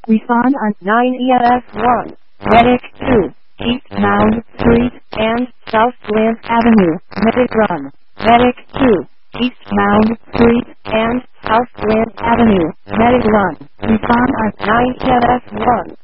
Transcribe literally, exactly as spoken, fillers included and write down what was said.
Respond on nine E F one. Medic two. East Mound Street and South Glen Avenue. Medic Run. Medic two. East Mound Street and South Glen Avenue. Medic Run. Respond on nine E F one.